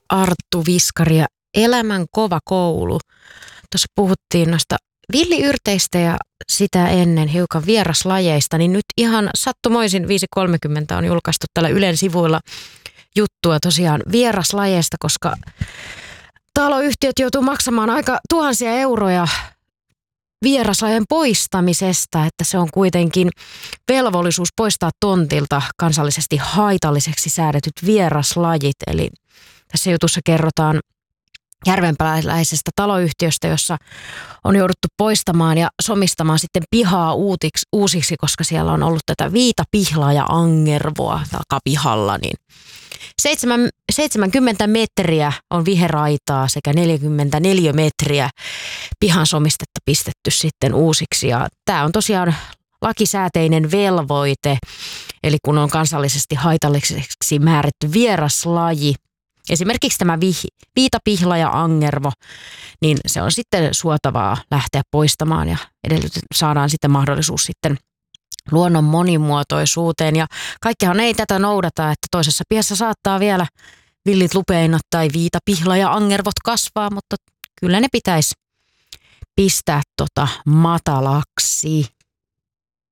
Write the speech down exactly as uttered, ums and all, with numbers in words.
Arttu Viskari ja Elämän kova koulu. Tuossa puhuttiin noista villiyrteistä ja sitä ennen hiukan vieraslajeista, niin nyt ihan sattumoisin viisi kolmekymmentä on julkaistu tällä Ylen sivuilla juttua tosiaan vieraslajeista, koska taloyhtiöt joutuu maksamaan aika tuhansia euroja vieraslajien poistamisesta, että se on kuitenkin velvollisuus poistaa tontilta kansallisesti haitalliseksi säädetyt vieraslajit. Eli tässä jutussa kerrotaan järvenperäläisestä taloyhtiöstä, jossa on jouduttu poistamaan ja somistamaan sitten pihaa uutiksi, uusiksi, koska siellä on ollut tätä viitapihlaa ja angervoa takapihalla, niin Seitsemän, seitsemänkymmentä metriä on viheraitaa sekä neljäkymmentäneljä metriä pihan somistetta pistetty sitten uusiksi. Ja tämä on tosiaan lakisääteinen velvoite, eli kun on kansallisesti haitalliseksi määrätty vieraslaji, esimerkiksi tämä viitapihla ja angervo, niin se on sitten suotavaa lähteä poistamaan ja edellyt- saadaan sitten mahdollisuus sitten luonnon monimuotoisuuteen. Ja kaikkihan ei tätä noudata, että toisessa pihassa saattaa vielä villit lupeinat tai viitapihla ja angervot kasvaa, mutta kyllä ne pitäisi pistää tota matalaksi.